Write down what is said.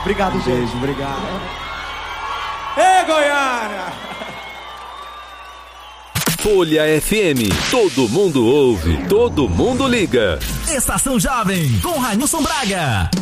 Obrigado, gente. Beijo, obrigado. Ê, Goiânia! Folha FM, todo mundo ouve, todo mundo liga. Estação Jovem, com Railson Braga.